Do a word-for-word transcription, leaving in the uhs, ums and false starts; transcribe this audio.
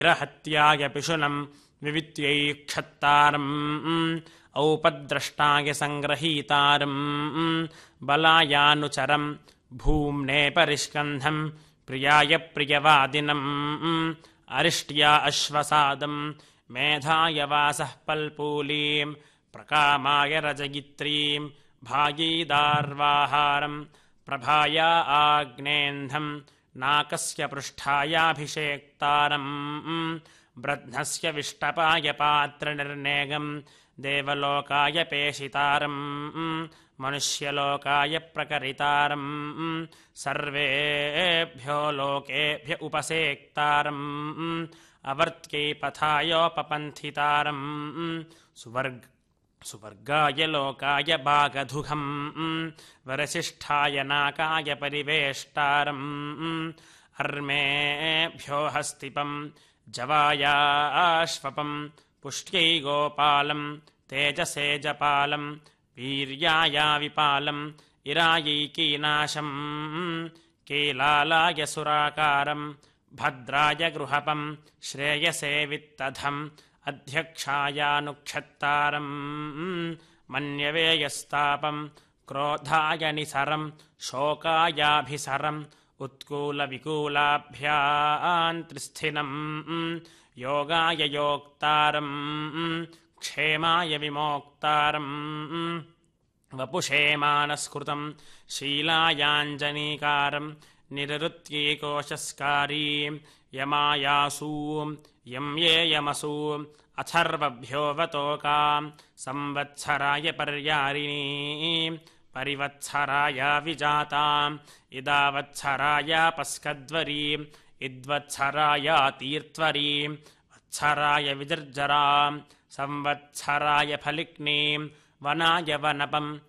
हत्याय पिशुनं विवित्यै क्षत्तारम् औपद्रष्टाय सङ्ग्रहीतारम् बलायानुचरम् भूम्ने परिष्कन्धम् प्रियाय प्रियवादिनम् अरिष्ट्या अश्वसादम् मेधाय वासः पल्पूलीम् प्रकामाय रजयित्रीम् भागीदार्वाहारम् प्रभाया आग्नेन्धम् नाकस्य पृष्ठायाभिषेक्तारम् ब्रध्नस्य विष्टपाय पात्रनिर्नेगम् देवलोकाय पेशितारम् मनुष्यलोकाय प्रकरितारम् सर्वेभ्यो लोकेभ्य उपसेक्तारम् अवर्त्यै पथायोपपन्थितारम् सुवर्ग सुवर्गाय लोकाय भागधुघम् वरसिष्ठाय नाकाय परिवेष्टारम् अर्मेभ्यो हस्तिपम् जवायाश्वपम् पुष्ट्यै गोपालम् तेजसे जपालम् वीर्याया विपालम् इरायै कीनाशम् कीलालाय सुराकारम् भद्राय गृहपम् श्रेयसे वित्तधम् अध्यक्षायानुक्षत्तारम् मन्यवेयस्तापम् क्रोधाय निसरम् शोकायाभिसरम् उत्कूलविकूलाभ्यान्त्रिस्थिनम् योगाय योक्तारम् क्षेमाय विमोक्तारम् वपुषे मानस्कृतम् शीलायाञ्जनीकारम् निरृत्यैकोशस्कारीम् यमायासूम् यं ये यमसूम् अथर्वभ्यो वतोकाम् संवत्सराय पर्यारिणीम् परिवत्सराय विजाताम् इदावत्सराय पस्कद्वरीम् इद्वत्सराय तीर्त्वरीम् वत्सराय विजर्जराम् संवत्सराय फलिक्नीम् वनाय वनपम्